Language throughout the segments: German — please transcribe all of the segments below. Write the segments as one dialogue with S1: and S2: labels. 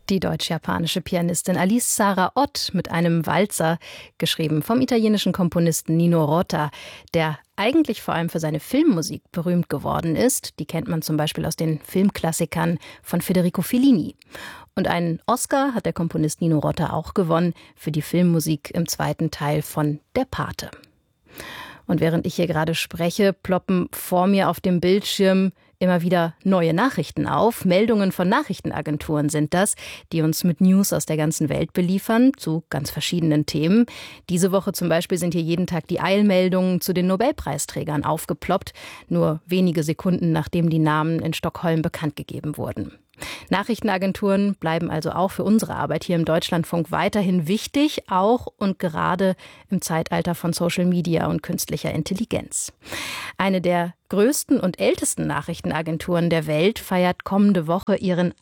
S1: Die deutsch-japanische Pianistin Alice Sarah Ott mit einem Walzer, geschrieben vom italienischen Komponisten Nino Rota, der eigentlich vor allem für seine Filmmusik berühmt geworden ist. Die kennt man zum Beispiel aus den Filmklassikern von Federico Fellini. Und einen Oscar hat der Komponist Nino Rota auch gewonnen für die Filmmusik im zweiten Teil von Der Pate. Und während ich hier gerade spreche, ploppen vor mir auf dem Bildschirm immer wieder neue Nachrichten auf. Meldungen von Nachrichtenagenturen sind das, die uns mit News aus der ganzen Welt beliefern, zu ganz verschiedenen Themen. Diese Woche zum Beispiel sind hier jeden Tag die Eilmeldungen zu den Nobelpreisträgern aufgeploppt, nur wenige Sekunden nachdem die Namen in Stockholm bekannt gegeben wurden. Nachrichtenagenturen bleiben also auch für unsere Arbeit hier im Deutschlandfunk weiterhin wichtig, auch und gerade im Zeitalter von Social Media und künstlicher Intelligenz. Eine der größten und ältesten Nachrichtenagenturen der Welt feiert kommende Woche ihren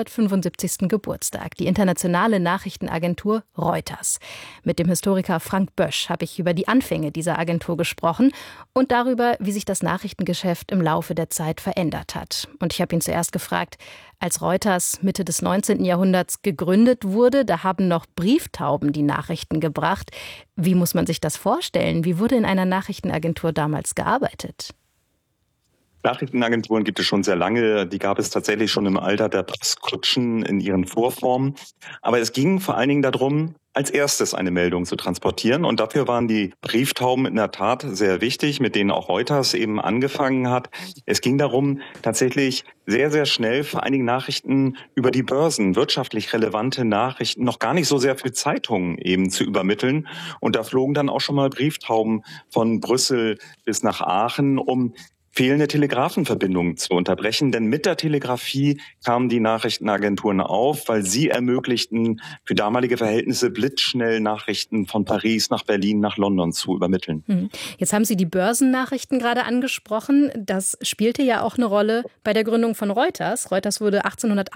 S1: 175. Geburtstag, die internationale Nachrichtenagentur Reuters. Mit dem Historiker Frank Bösch habe ich über die Anfänge dieser Agentur gesprochen und darüber, wie sich das Nachrichtengeschäft im Laufe der Zeit verändert hat. Und ich habe ihn zuerst gefragt, als Reuters Mitte des 19. Jahrhunderts gegründet wurde, da haben noch Brieftauben die Nachrichten gebracht. Wie muss man sich das vorstellen? Wie wurde in einer Nachrichtenagentur damals gearbeitet?
S2: Nachrichtenagenturen gibt es schon sehr lange. Die gab es tatsächlich schon im Alter der Postkutschen in ihren Vorformen. Aber es ging vor allen Dingen darum, als erstes eine Meldung zu transportieren. Und dafür waren die Brieftauben in der Tat sehr wichtig, mit denen auch Reuters eben angefangen hat. Es ging darum, tatsächlich sehr, sehr schnell vor allen Dingen Nachrichten über die Börsen, wirtschaftlich relevante Nachrichten, noch gar nicht so sehr für Zeitungen eben zu übermitteln. Und da flogen dann auch schon mal Brieftauben von Brüssel bis nach Aachen, um fehlende Telegrafenverbindungen zu unterbrechen. Denn mit der Telegrafie kamen die Nachrichtenagenturen auf, weil sie ermöglichten, für damalige Verhältnisse blitzschnell Nachrichten von Paris nach Berlin, nach London zu übermitteln.
S1: Jetzt haben Sie die Börsennachrichten gerade angesprochen. Das spielte ja auch eine Rolle bei der Gründung von Reuters. Reuters wurde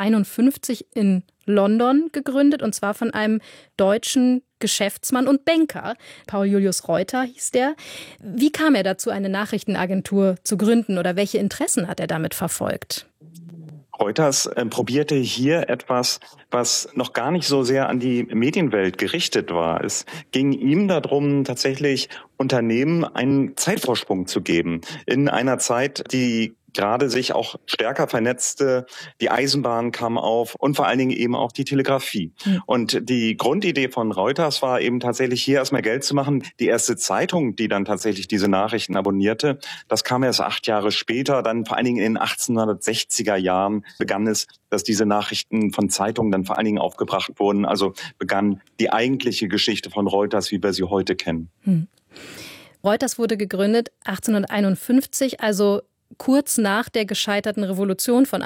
S1: 1851 in London gegründet, und zwar von einem deutschen Geschäftsmann und Banker. Paul Julius Reuter hieß der. Wie kam er dazu, eine Nachrichtenagentur zu gründen, oder welche Interessen hat er damit verfolgt?
S2: Reuters probierte hier etwas, was noch gar nicht so sehr an die Medienwelt gerichtet war. Es ging ihm darum, tatsächlich Unternehmen einen Zeitvorsprung zu geben. In einer Zeit, die gerade sich auch stärker vernetzte, die Eisenbahn kam auf und vor allen Dingen eben auch die Telegrafie. Und die Grundidee von Reuters war eben tatsächlich hier erstmal Geld zu machen. Die erste Zeitung, die dann tatsächlich diese Nachrichten abonnierte, das kam erst 8 Jahre später, dann vor allen Dingen in den 1860er Jahren begann es, dass diese Nachrichten von Zeitungen dann vor allen Dingen aufgebracht wurden. Also begann die eigentliche Geschichte von Reuters, wie wir sie heute kennen.
S1: Reuters wurde gegründet 1851, also kurz nach der gescheiterten Revolution von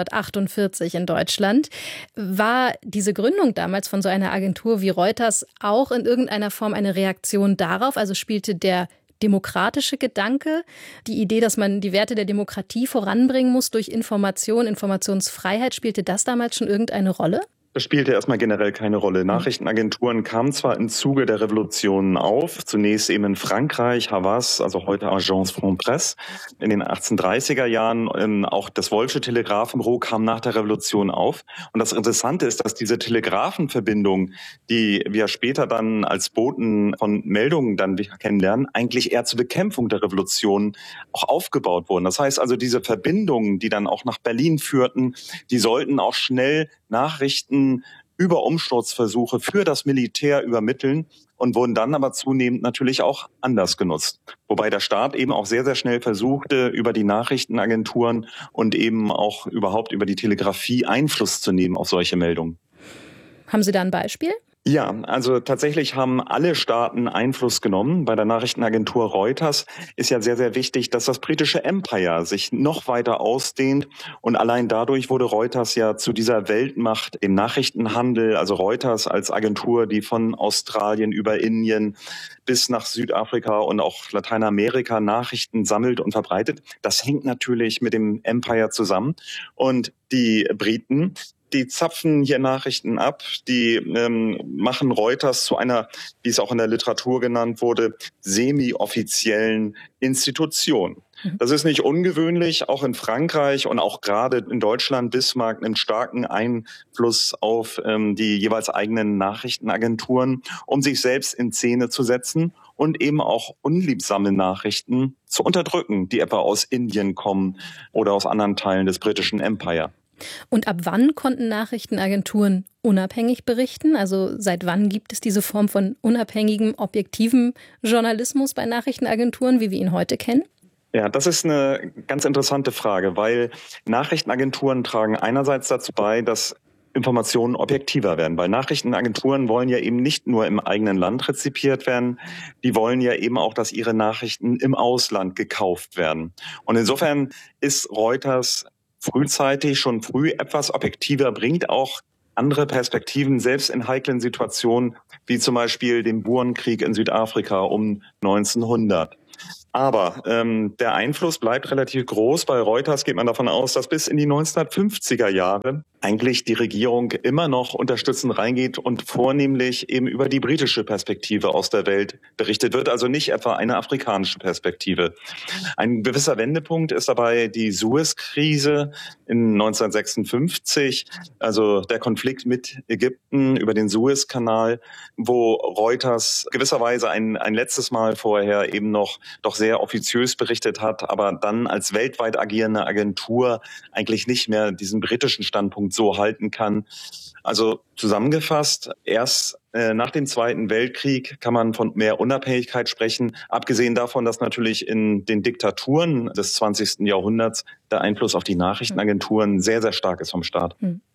S1: 1848 in Deutschland. War diese Gründung damals von so einer Agentur wie Reuters auch in irgendeiner Form eine Reaktion darauf? Also spielte der demokratische Gedanke, die Idee, dass man die Werte der Demokratie voranbringen muss durch Information, Informationsfreiheit, spielte das damals schon irgendeine Rolle?
S2: Das spielte erstmal generell keine Rolle. Nachrichtenagenturen kamen zwar im Zuge der Revolutionen auf, zunächst eben in Frankreich, Havas, also heute Agence France-Presse, in den 1830er Jahren. Auch das Wolfsche Telegrafenbüro kam nach der Revolution auf. Und das Interessante ist, dass diese Telegrafenverbindungen, die wir später dann als Boten von Meldungen dann kennenlernen, eigentlich eher zur Bekämpfung der Revolution auch aufgebaut wurden. Das heißt also, diese Verbindungen, die dann auch nach Berlin führten, die sollten auch schnell Nachrichten über Umsturzversuche für das Militär übermitteln und wurden dann aber zunehmend natürlich auch anders genutzt. Wobei der Staat eben auch sehr, sehr schnell versuchte, über die Nachrichtenagenturen und eben auch überhaupt über die Telegrafie Einfluss zu nehmen auf solche Meldungen.
S1: Haben Sie da ein Beispiel?
S2: Ja, also tatsächlich haben alle Staaten Einfluss genommen. Bei der Nachrichtenagentur Reuters ist ja sehr, sehr wichtig, dass das britische Empire sich noch weiter ausdehnt. Und allein dadurch wurde Reuters ja zu dieser Weltmacht im Nachrichtenhandel. Also Reuters als Agentur, die von Australien über Indien bis nach Südafrika und auch Lateinamerika Nachrichten sammelt und verbreitet. Das hängt natürlich mit dem Empire zusammen. Und die Briten, die zapfen hier Nachrichten ab, die machen Reuters zu einer, wie es auch in der Literatur genannt wurde, semi-offiziellen Institution. Das ist nicht ungewöhnlich, auch in Frankreich und auch gerade in Deutschland. Bismarck nimmt starken Einfluss auf die jeweils eigenen Nachrichtenagenturen, um sich selbst in Szene zu setzen und eben auch unliebsame Nachrichten zu unterdrücken, die etwa aus Indien kommen oder aus anderen Teilen des britischen Empire.
S1: Und ab wann konnten Nachrichtenagenturen unabhängig berichten? Also seit wann gibt es diese Form von unabhängigem, objektivem Journalismus bei Nachrichtenagenturen, wie wir ihn heute kennen?
S2: Ja, das ist eine ganz interessante Frage, weil Nachrichtenagenturen tragen einerseits dazu bei, dass Informationen objektiver werden, weil Nachrichtenagenturen wollen ja eben nicht nur im eigenen Land rezipiert werden, die wollen ja eben auch, dass ihre Nachrichten im Ausland gekauft werden. Und insofern ist Reuters schon früh etwas objektiver, bringt auch andere Perspektiven, selbst in heiklen Situationen, wie zum Beispiel dem Burenkrieg in Südafrika um 1900. Aber der Einfluss bleibt relativ groß. Bei Reuters geht man davon aus, dass bis in die 1950er Jahre eigentlich die Regierung immer noch unterstützend reingeht und vornehmlich eben über die britische Perspektive aus der Welt berichtet wird, also nicht etwa eine afrikanische Perspektive. Ein gewisser Wendepunkt ist dabei die Suez-Krise in 1956, also der Konflikt mit Ägypten über den Suezkanal, wo Reuters gewisserweise ein letztes Mal vorher eben noch doch sehr offiziös berichtet hat, aber dann als weltweit agierende Agentur eigentlich nicht mehr diesen britischen Standpunkt so halten kann. Also zusammengefasst, erst nach dem Zweiten Weltkrieg kann man von mehr Unabhängigkeit sprechen, abgesehen davon, dass natürlich in den Diktaturen des 20. Jahrhunderts der Einfluss auf die Nachrichtenagenturen sehr, sehr stark ist vom Staat.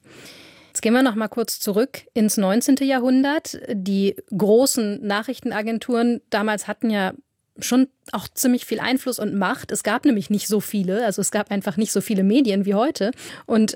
S1: Jetzt gehen wir noch mal kurz zurück ins 19. Jahrhundert. Die großen Nachrichtenagenturen damals hatten ja schon auch ziemlich viel Einfluss und Macht. Es gab nämlich nicht so viele, also es gab einfach nicht so viele Medien wie heute. Und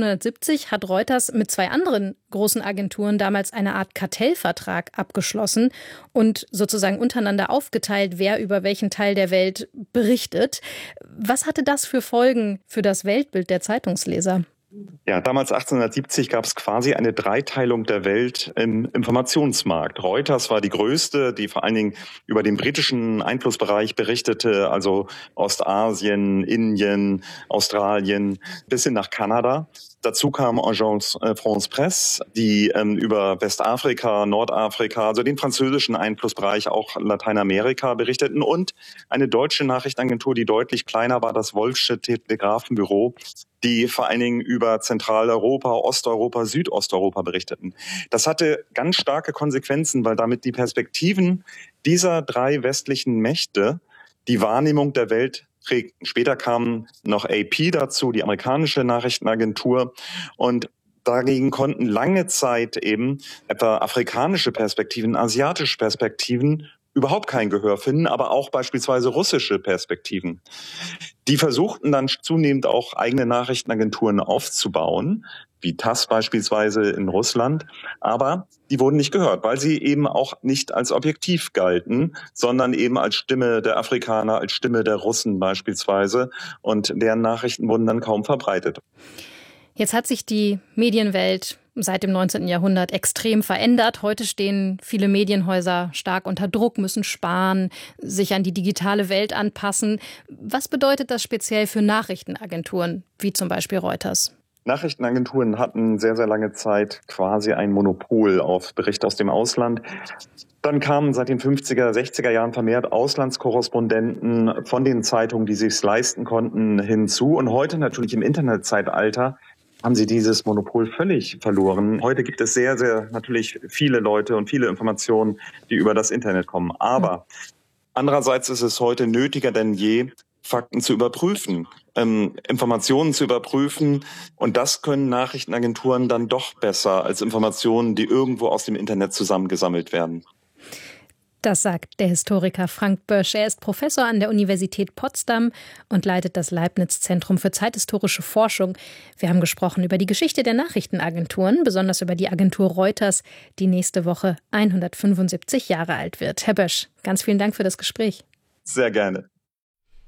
S1: 1870 hat Reuters mit 2 anderen großen Agenturen damals eine Art Kartellvertrag abgeschlossen und sozusagen untereinander aufgeteilt, wer über welchen Teil der Welt berichtet. Was hatte das für Folgen für das Weltbild der Zeitungsleser?
S2: Ja, damals 1870 gab es quasi eine Dreiteilung der Welt im Informationsmarkt. Reuters war die größte, die vor allen Dingen über den britischen Einflussbereich berichtete, also Ostasien, Indien, Australien bis hin nach Kanada. Dazu kam Agence France Presse, die über Westafrika, Nordafrika, also den französischen Einflussbereich, auch Lateinamerika berichteten und eine deutsche Nachrichtenagentur, die deutlich kleiner war, das Wolffsche Telegrafenbüro, die vor allen Dingen über Zentraleuropa, Osteuropa, Südosteuropa berichteten. Das hatte ganz starke Konsequenzen, weil damit die Perspektiven dieser 3 westlichen Mächte die Wahrnehmung der Welt prägten. Später kam noch AP dazu, die amerikanische Nachrichtenagentur, und dagegen konnten lange Zeit eben etwa afrikanische Perspektiven, asiatische Perspektiven überhaupt kein Gehör finden, aber auch beispielsweise russische Perspektiven. Die versuchten dann zunehmend auch eigene Nachrichtenagenturen aufzubauen, wie TASS beispielsweise in Russland, aber die wurden nicht gehört, weil sie eben auch nicht als objektiv galten, sondern eben als Stimme der Afrikaner, als Stimme der Russen beispielsweise, und deren Nachrichten wurden dann kaum verbreitet.
S1: Jetzt hat sich die Medienwelt seit dem 19. Jahrhundert extrem verändert. Heute stehen viele Medienhäuser stark unter Druck, müssen sparen, sich an die digitale Welt anpassen. Was bedeutet das speziell für Nachrichtenagenturen, wie zum Beispiel Reuters?
S2: Nachrichtenagenturen hatten sehr, sehr lange Zeit quasi ein Monopol auf Berichte aus dem Ausland. Dann kamen seit den 50er, 60er Jahren vermehrt Auslandskorrespondenten von den Zeitungen, die sich es leisten konnten, hinzu. Und heute natürlich im Internetzeitalter haben sie dieses Monopol völlig verloren. Heute gibt es sehr, sehr natürlich viele Leute und viele Informationen, die über das Internet kommen. Aber andererseits ist es heute nötiger denn je, Fakten zu überprüfen, Informationen zu überprüfen. Und das können Nachrichtenagenturen dann doch besser als Informationen, die irgendwo aus dem Internet zusammengesammelt werden.
S1: Das sagt der Historiker Frank Bösch. Er ist Professor an der Universität Potsdam und leitet das Leibniz-Zentrum für zeithistorische Forschung. Wir haben gesprochen über die Geschichte der Nachrichtenagenturen, besonders über die Agentur Reuters, die nächste Woche 175 Jahre alt wird. Herr Bösch, ganz vielen Dank für das Gespräch.
S2: Sehr gerne.